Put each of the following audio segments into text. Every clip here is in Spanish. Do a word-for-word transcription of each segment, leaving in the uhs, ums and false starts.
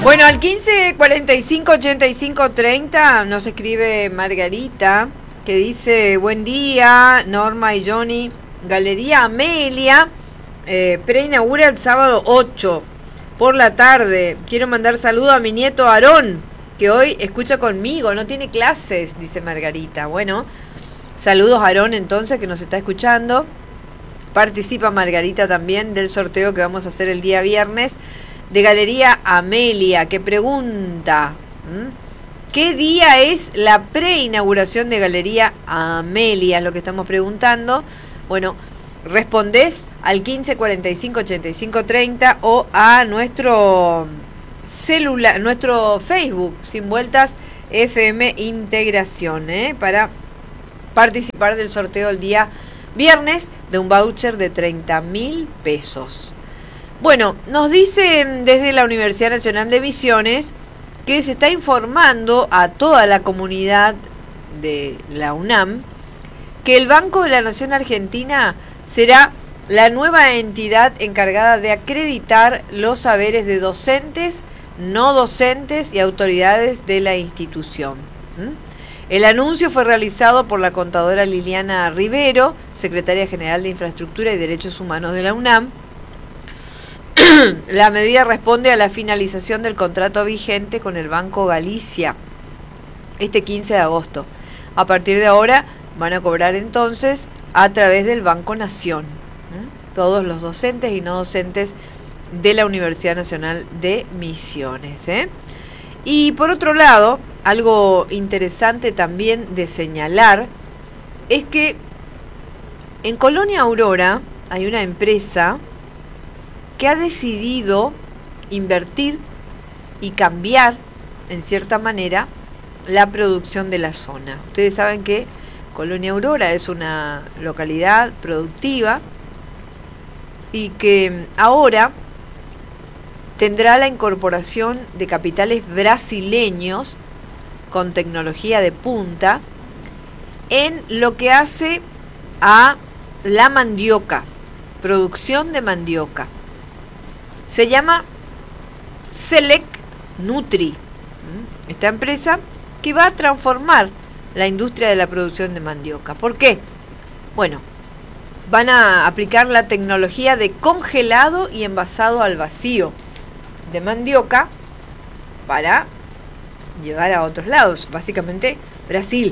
Bueno, al quince cuarenta y cinco ochenta y cinco treinta nos escribe Margarita, que dice: buen día, Norma y Johnny. Galería Amelia eh, preinaugura el sábado ocho por la tarde. Quiero mandar saludo a mi nieto Aarón, que hoy escucha conmigo, no tiene clases, dice Margarita. Bueno, saludos a Aarón entonces, que nos está escuchando. Participa Margarita también del sorteo que vamos a hacer el día viernes de Galería Amelia, que pregunta: ¿m? ¿qué día es la preinauguración de Galería Amelia? Es lo que estamos preguntando. Bueno, respondés al quince cuarenta y cinco ochenta y cinco treinta o a nuestro celular, nuestro Facebook, Sin Vueltas F M Integración, ¿eh? para participar del sorteo el día viernes de un voucher de treinta mil pesos. Bueno, nos dicen desde la Universidad Nacional de Misiones que se está informando a toda la comunidad de la UNAM que el Banco de la Nación Argentina será la nueva entidad encargada de acreditar los saberes de docentes, no docentes y autoridades de la institución. ¿Mm? El anuncio fue realizado por la contadora Liliana Rivero, secretaria general de Infraestructura y Derechos Humanos de la UNAM. La medida responde a la finalización del contrato vigente con el Banco Galicia este quince de agosto. A partir de ahora van a cobrar entonces a través del Banco Nación, ¿eh? todos los docentes y no docentes de la Universidad Nacional de Misiones, ¿eh? Y por otro lado, algo interesante también de señalar es que en Colonia Aurora hay una empresa que ha decidido invertir y cambiar, en cierta manera, la producción de la zona. Ustedes saben que Colonia Aurora es una localidad productiva y que ahora tendrá la incorporación de capitales brasileños con tecnología de punta en lo que hace a la mandioca, producción de mandioca. Se llama Select Nutri, esta empresa que va a transformar la industria de la producción de mandioca. ¿Por qué? Bueno, van a aplicar la tecnología de congelado y envasado al vacío de mandioca para llevar a otros lados, básicamente Brasil.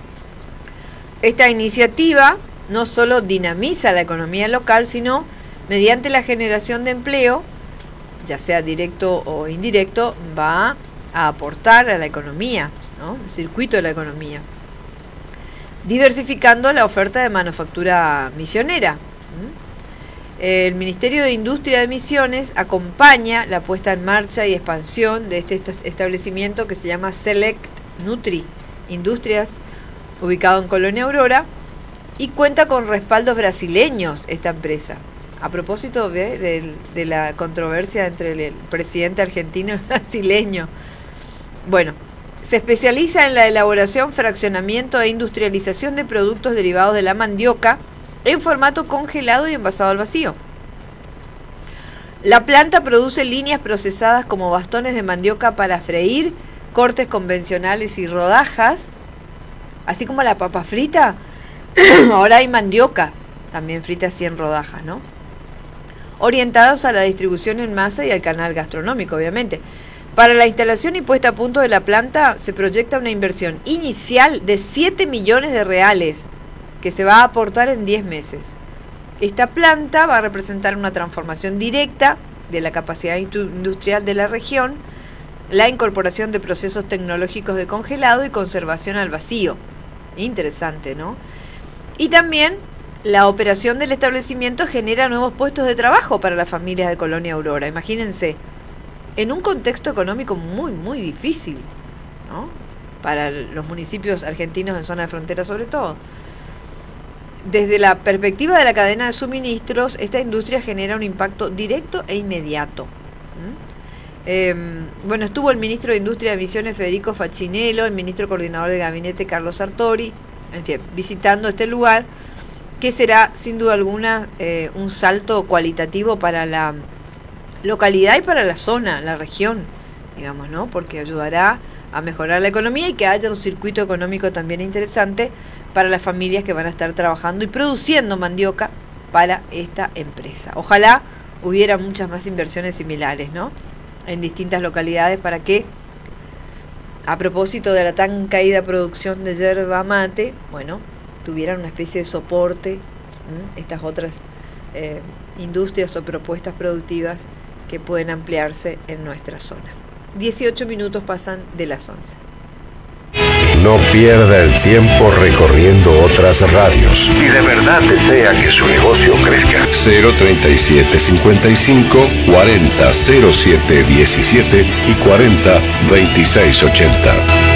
Esta iniciativa no solo dinamiza la economía local, sino mediante la generación de empleo, ya sea directo o indirecto, va a aportar a la economía, ¿no? El circuito de la economía, diversificando la oferta de manufactura misionera. El Ministerio de Industria de Misiones acompaña la puesta en marcha y expansión de este establecimiento que se llama Select Nutri Industrias, ubicado en Colonia Aurora, y cuenta con respaldos brasileños esta empresa. A propósito de, de, de la controversia entre el, el presidente argentino y brasileño. Bueno, se especializa en la elaboración, fraccionamiento e industrialización de productos derivados de la mandioca en formato congelado y envasado al vacío. La planta produce líneas procesadas como bastones de mandioca para freír, cortes convencionales y rodajas, así como la papa frita. Ahora hay mandioca, también frita así en rodajas, ¿no? Orientados a la distribución en masa y al canal gastronómico, obviamente. Para la instalación y puesta a punto de la planta se proyecta una inversión inicial de siete millones de reales que se va a aportar en diez meses. Esta planta va a representar una transformación directa de la capacidad industrial de la región, la incorporación de procesos tecnológicos de congelado y conservación al vacío. Interesante, ¿no? Y también la operación del establecimiento genera nuevos puestos de trabajo para las familias de Colonia Aurora. Imagínense, en un contexto económico muy, muy difícil, ¿no? Para los municipios argentinos en zona de frontera sobre todo. Desde la perspectiva de la cadena de suministros, esta industria genera un impacto directo e inmediato. ¿Mm? Eh, bueno, estuvo el ministro de Industria de Misiones, Federico Facinello, el ministro coordinador de gabinete, Carlos Sartori, en fin, visitando este lugar, que será sin duda alguna eh, un salto cualitativo para la localidad y para la zona, la región, digamos, ¿no? Porque ayudará a mejorar la economía y que haya un circuito económico también interesante para las familias que van a estar trabajando y produciendo mandioca para esta empresa. Ojalá hubiera muchas más inversiones similares, ¿no? En distintas localidades para que, a propósito de la tan caída producción de yerba mate, bueno, tuvieran una especie de soporte, ¿eh? Estas otras eh, industrias o propuestas productivas que pueden ampliarse en nuestra zona. dieciocho minutos pasan de las once. No pierda el tiempo recorriendo otras radios. Si de verdad desea que su negocio crezca. cero treinta y siete cincuenta y cinco cuarenta cero siete diecisiete y cuarenta veintiséis ochenta.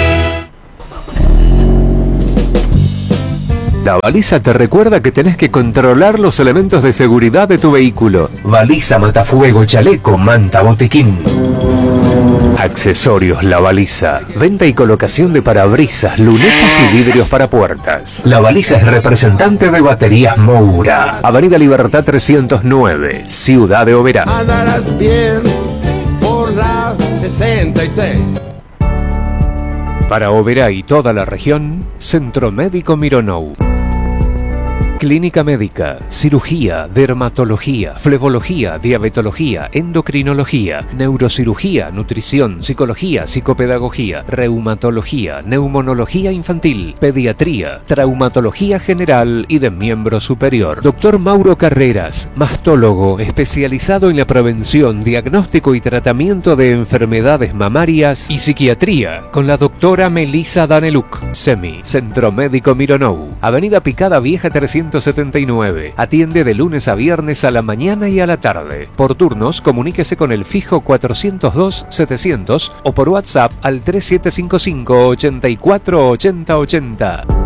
La baliza te recuerda que tenés que controlar los elementos de seguridad de tu vehículo. Baliza, matafuego, chaleco, manta, botiquín. Accesorios La Baliza. Venta y colocación de parabrisas, lunetas y vidrios para puertas. La Baliza es representante de Baterías Moura. Avenida Libertad trescientos nueve, Ciudad de Oberá. Andarás bien por la sesenta y seis. Para Oberá y toda la región, Centro Médico Mironou. Clínica médica, cirugía, dermatología, flebología, diabetología, endocrinología, neurocirugía, nutrición, psicología, psicopedagogía, reumatología, neumonología infantil, pediatría, traumatología general y de miembro superior. Doctor Mauro Carreras, mastólogo especializado en la prevención, diagnóstico y tratamiento de enfermedades mamarias y psiquiatría, con la doctora Melissa Daneluk. SEMI, Centro Médico Mironou, Avenida Picada Vieja trescientos setenta y nueve. Atiende de lunes a viernes a la mañana y a la tarde. Por turnos, comuníquese con el fijo cuatrocientos dos setecientos o por WhatsApp al tres siete cinco cinco ochenta y cuatro ochenta ochenta.